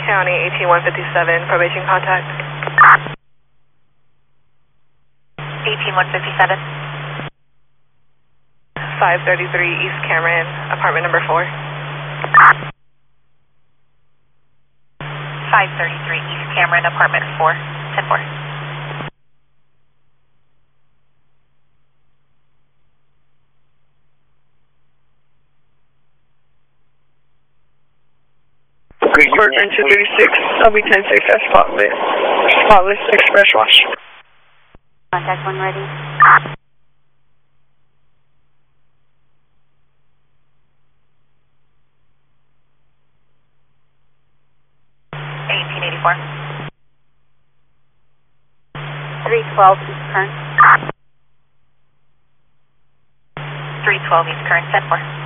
County 18157, probation contact. 18157. 533 East Cameron, apartment number 4. 533 East Cameron, apartment 4. 10-4. Court and 236, I'll be 10-6 at Spotless Express Wash. Contact 1 ready. 1884. 312 East Current. 312 East Current, 10-4.